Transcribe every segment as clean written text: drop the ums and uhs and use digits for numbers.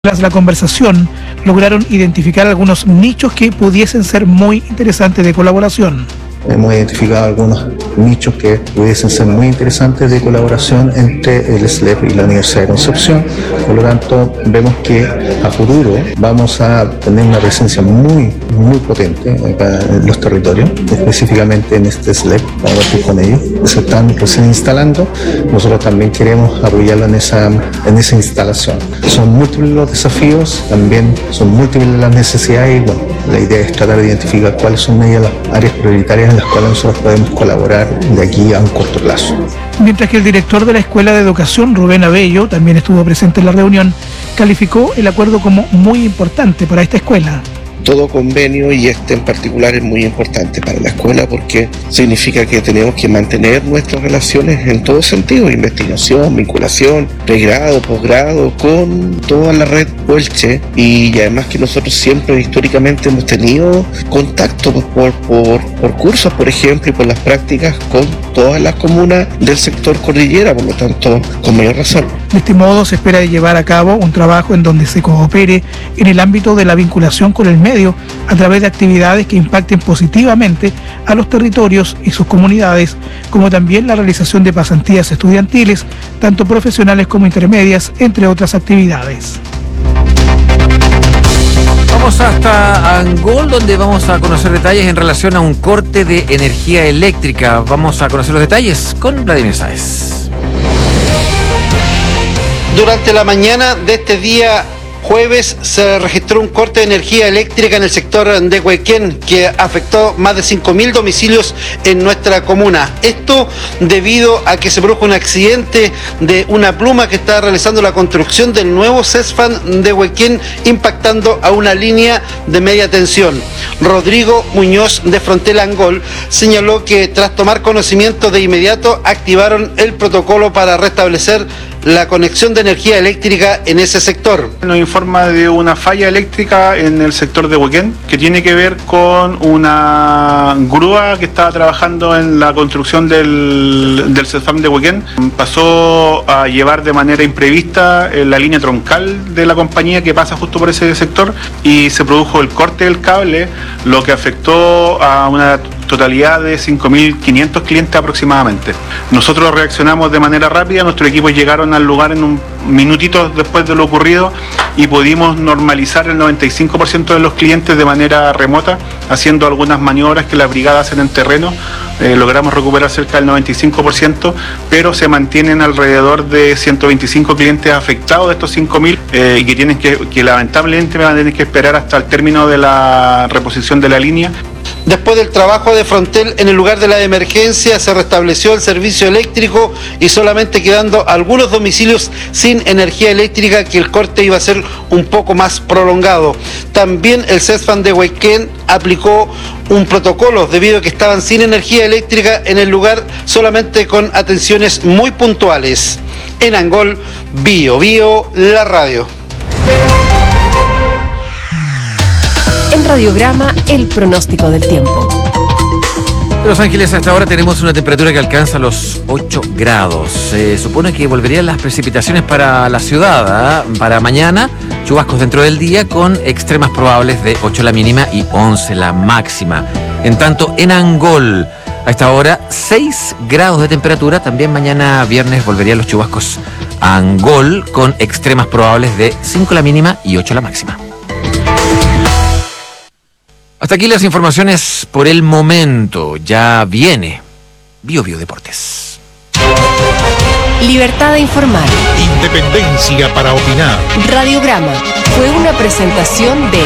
Tras la conversación, lograron identificar algunos nichos que pudiesen ser muy interesantes de colaboración. Hemos identificado algunos nichos que pudiesen ser muy interesantes de colaboración entre el SLEP y la Universidad de Concepción. Por lo tanto, vemos que a futuro vamos a tener una presencia muy potente acá en los territorios, específicamente en este SLEP. Vamos a partir con ellos. Se están recién instalando. Nosotros también queremos apoyarlo en esa instalación. Son múltiples los desafíos, también son múltiples las necesidades y bueno, la idea es tratar de identificar cuáles son ellas las áreas prioritarias en las cuales nosotros podemos colaborar de aquí a un corto plazo. Mientras que el director de la Escuela de Educación, Rubén Abello, también estuvo presente en la reunión, calificó el acuerdo como muy importante para esta escuela. Todo convenio, y este en particular, es muy importante para la escuela porque significa que tenemos que mantener nuestras relaciones en todo sentido: investigación, vinculación, pregrado, posgrado, con toda la red Puelche, y además que nosotros siempre históricamente hemos tenido contacto por cursos, por ejemplo, y por las prácticas con todas las comunas del sector cordillera, por lo tanto, con mayor razón. De este modo se espera llevar a cabo un trabajo en donde se coopere en el ámbito de la vinculación con el medio a través de actividades que impacten positivamente a los territorios y sus comunidades, como también la realización de pasantías estudiantiles, tanto profesionales como intermedias, entre otras actividades. Vamos hasta Angol, donde vamos a conocer detalles en relación a un corte de energía eléctrica. Vamos a conocer los detalles con Vladimir Sáez. Durante la mañana de este día jueves se registró un corte de energía eléctrica en el sector de Huequén que afectó más de 5.000 domicilios en nuestra comuna. Esto debido a que se produjo un accidente de una pluma que está realizando la construcción del nuevo CESFAN de Huequén, impactando a una línea de media tensión. Rodrigo Muñoz, de Frontel Angol, señaló que tras tomar conocimiento de inmediato activaron el protocolo para restablecer la conexión de energía eléctrica en ese sector. Nos informa de una falla eléctrica en el sector de Huequén que tiene que ver con una grúa que estaba trabajando en la construcción del CESFAM de Huequén. Pasó a llevar de manera imprevista la línea troncal de la compañía que pasa justo por ese sector y se produjo el corte del cable, lo que afectó a una totalidad de 5.500 clientes aproximadamente. Nosotros reaccionamos de manera rápida, nuestros equipos llegaron al lugar en un minutito después de lo ocurrido y pudimos normalizar el 95% de los clientes de manera remota, haciendo algunas maniobras que las brigadas hacen en terreno. Logramos recuperar cerca del 95%, pero se mantienen alrededor de 125 clientes afectados de estos 5.000 y que lamentablemente van a tener que esperar hasta el término de la reposición de la línea. Después del trabajo de Frontel en el lugar de la emergencia, se restableció el servicio eléctrico y solamente quedando algunos domicilios sin energía eléctrica, que el corte iba a ser un poco más prolongado. También el CESFAN de Huequén aplicó un protocolo debido a que estaban sin energía eléctrica en el lugar, solamente con atenciones muy puntuales. En Angol, Bio la radio. En Radiograma, el pronóstico del tiempo. En Los Ángeles, hasta ahora tenemos una temperatura que alcanza los 8 grados. Se supone que volverían las precipitaciones para la ciudad, para mañana. Chubascos dentro del día con extremas probables de 8 la mínima y 11 la máxima. En tanto, en Angol, a esta hora 6 grados de temperatura. También mañana viernes volverían los chubascos a Angol con extremas probables de 5 la mínima y 8 la máxima. Hasta aquí las informaciones por el momento. Ya viene Bio Deportes. Libertad de informar. Independencia para opinar. Radiograma fue una presentación de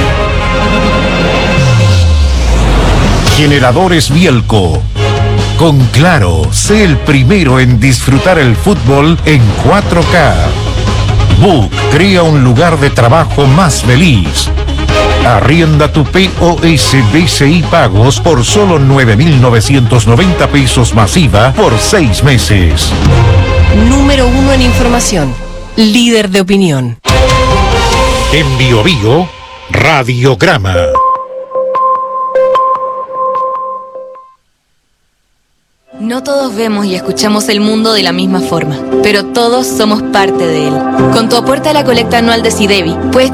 Generadores Bielco. Con Claro, sé el primero en disfrutar el fútbol en 4K. Book crea un lugar de trabajo más feliz. Arrienda tu POS BCI Pagos por solo 9.990 pesos masiva por 6 meses. Número 1 en información. Líder de opinión. En Bio Radiograma. No todos vemos y escuchamos el mundo de la misma forma, pero todos somos parte de él. Con tu aporte a la colecta anual de SIDEBI, puedes